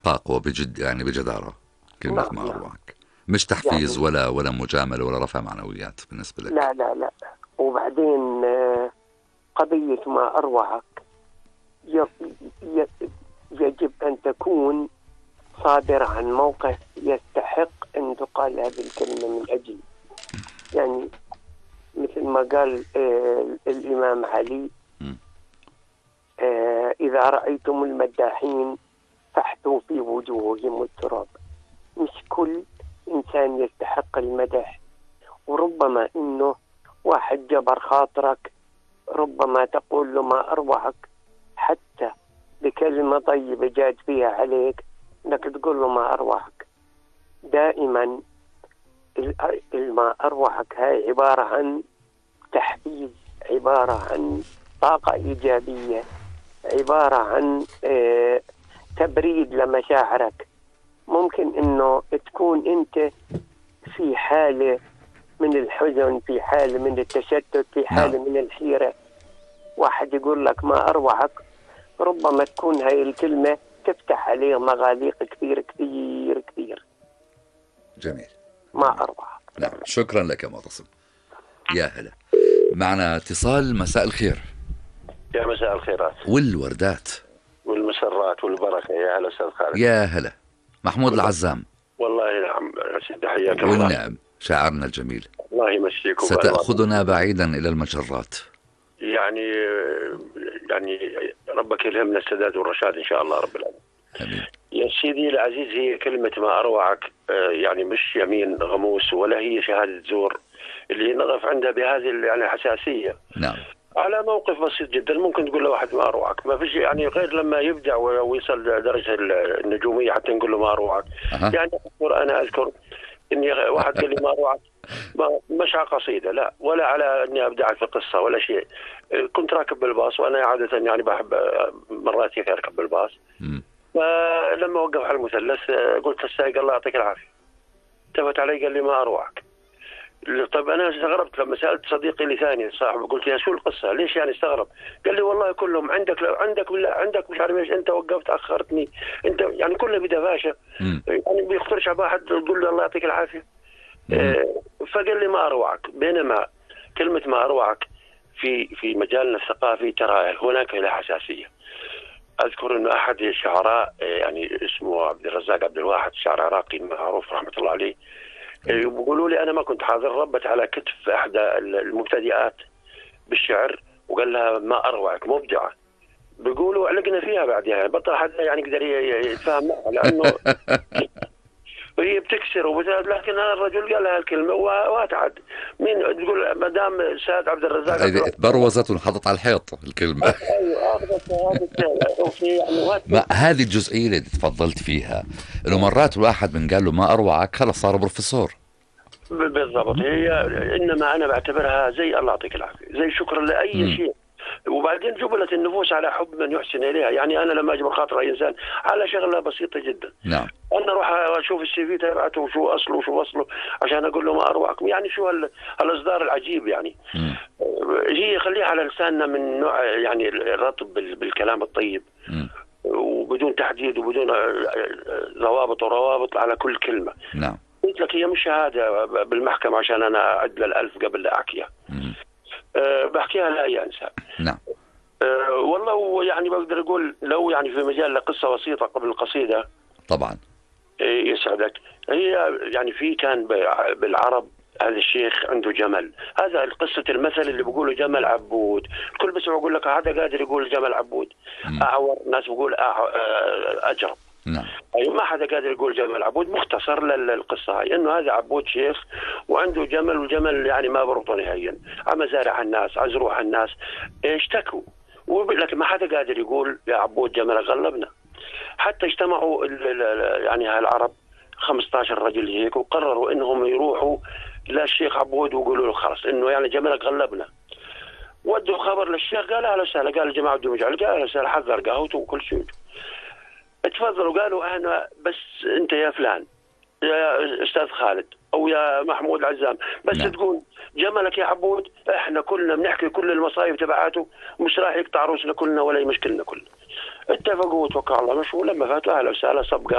طاقة وبجد، يعني بجدارة. كلمة نعم ما نعم. أروعك مش تحفيز يعني ولا مجاملة ولا رفع معنويات بالنسبة لك. لا لا لا. وبعدين قضية ما أروعك ي- ي- يجب أن تكون صادر عن موقف يستحق أن تقال هذه الكلمة من أجل، يعني مثل ما قال الإمام علي: م. إذا رأيتم المداحين فاحثوا في وجوههم التراب. مش كل إنسان يستحق المدح، وربما إنه واحد جبر خاطرك، ربما تقول له ما أروعك حتى بكلمة طيبة جاد فيها عليك، انك تقول له ما أروعك. دائما ما أروعك هاي عبارة عن تحفيز، عبارة عن طاقة إيجابية، عبارة عن تبريد لمشاعرك. ممكن انه تكون انت في حالة من الحزن، في حالة من التشتت، في نعم. حالة من الحيرة، واحد يقول لك ما أروعك، ربما تكون هاي الكلمة تفتح عليه مغاليق كثير كثير كثير. جميل. ما جميل. أروعك. نعم، شكرا لك يا معتصم. يا هلا. معنا اتصال. مساء الخير. يا مساء الخيرات والوردات والمسرات والبركة. يا هلا أستاذ خالد. يا هلا. محمود العزام. والله نعم سيدي، حياك الله. والنعم، شاعرنا الجميل. الله يمسيكم بالألوان. ستأخذنا بعيدا إلى المجرات. يعني يعني ربك يلهمنا السداد والرشاد إن شاء الله رب العالمين. أمين. يا سيدي العزيز، هي كلمة ما أروعك يعني مش يمين غموس ولا هي شهادة زور اللي نقف عندها بهذه يعني حساسية. نعم. على موقف بسيط جدا ممكن تقول له واحد ما أروعك، ما فيش يعني غير لما يبدع ويصل درجة النجومية حتى نقول له ما أروعك. أها. يعني أنا أذكر إني واحد قال لي ما أروعك، مش على قصيدة لا، ولا على إني أبدعت في قصة ولا شيء. كنت راكب بالباص، وأنا عادة يعني بحب مرات كثير أركب بالباص. فلما وقف على المثلث قلت للسائق الله يعطيك العافية. التفت علي قال لي ما أروعك. طيب أنا استغربت لما سألت صديقي لي ثاني صاحبي، قلت يا شو القصة ليش يعني استغرب؟ قال لي والله كلهم عندك ولا عندك مش عارف ايش، أنت وقفت أخرتني، أنت يعني كله بدفاشة. يعني بيخطرش على واحد تقول له الله يعطيك العافية. فقال لي ما أروعك. بينما كلمة ما أروعك في مجالنا الثقافي ترى هناك لها حساسية. أذكر أن أحد الشعراء يعني اسمه عبد الرزاق عبد الواحد، شاعر عراقي معروف رحمة الله عليه، يقولوا لي أنا ما كنت حاضر، ربت على كتف إحدى المبتدئات بالشعر وقال لها ما أروعك مبدعة. بيقولوا علقنا فيها بعدها، بطل حدا يعني يقدر يتفاهم معها لأنه وهي بتكسر لكن هذا الرجل قال لها الكلمة واتعد. مين تقول مدام سعد عبد الرزاق بروزت وانحطت على الحيط الكلمة. ايوه اخذت هذا يعني ما هذه الجزئية اللي تفضلت فيها، انه مرات الواحد من قال له ما اروعك خلص صار بروفيسور. بالضبط. هي انما انا بعتبرها زي الله يعطيك العافيه، زي شكرا لاي شيء. وبعدين جبلت النفوس على حب من يحسن اليها. يعني انا لما اجبر خاطر اي انسان على شغله بسيطه جدا، نعم، انا اروح اشوف السي في تبعته وشو اصله وشو وصله عشان اقول له ما اروعكم. يعني شو هالاصدار العجيب يعني. هي خليها على لساننا من نوع يعني الرطب بالكلام الطيب وبدون تحديد وبدون ضوابط وروابط على كل كلمه. نعم. قلت لك هي مش شهاده بالمحكمه عشان انا اعد للألف قبل لا احكيها. بحكيها لاي انسان. نعم. والله يعني بقدر اقول لو يعني في مجال لقصه بسيطه قبل القصيده. طبعا. يسعدك. هي يعني في كان بالعرب هذا الشيخ عنده جمل، هذا قصة المثل اللي بيقولوا جمل عبود. الكل بس بقول لك هذا قادر يقول جمل عبود. أعور ناس بقول أجرب. نعم. أيوة ما حدا قادر يقول جمل عبود. مختصر للقصة هاي إنه هذا عبود شيخ وعنده جمل، والجمل يعني ما بربطه نهائيا على مزارع الناس على زروع الناس. اشتكوا لكن ما حدا قادر يقول يا عبود جمل غلبنا. حتى اجتمعوا يعني العرب 15 رجل هيك وقرروا انهم يروحوا للشيخ عبود ويقولوا له خلص انه يعني جملك غلبنا. ودوا خبر للشيخ قال اهلا وسهلا. قال الجماعه بدهم يجوا. قال اهلا وسهلا، حضر قهوته وكل شيء. اتفضلوا. قالوا انا بس انت يا فلان يا استاذ خالد او يا محمود عزام بس نعم. تقول جملك يا عبود احنا كلنا بنحكي كل المصايب تبعاته ومش راح يقطع روسنا كلنا ولا يمشكلنا كلنا. اتفقوا وتوكل على الله مشوا، لما فاتوا اهلا وسهلا صبقه